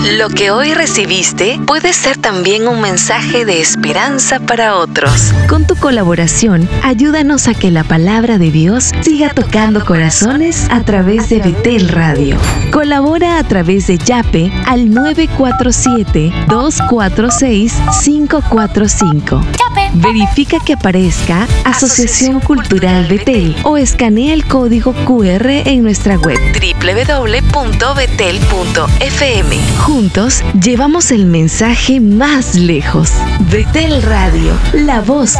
Lo que hoy recibiste puede ser también un mensaje de esperanza para otros. Con tu colaboración, ayúdanos a que la palabra de Dios siga tocando corazones a través de Betel Radio. Colabora a través de Yape al 947-246-545. Verifica que aparezca Asociación Cultural Betel o escanea el código QR en nuestra web www.betel.fm. Juntos llevamos el mensaje más lejos. Betel Radio, la voz